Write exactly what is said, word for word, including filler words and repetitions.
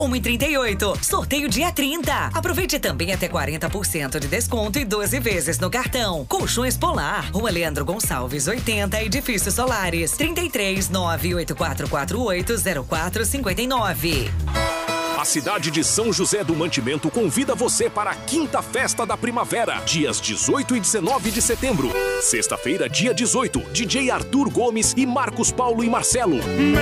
um e trinta e oito. Sorteio dia trinta. Aproveite também até quarenta por cento de desconto e doze vezes no cartão. Colchões Polar, Rua Leandro Gonçalves, oitenta, Edifício Solares, trinta e três, nove oito quatro quatro oito, zero quatro cinco nove. A cidade de São José do Mantimento convida você para a quinta festa da primavera, dias dezoito e dezenove de setembro. Sexta-feira, dia dezoito, D J Arthur Gomes e Marcos Paulo e Marcelo.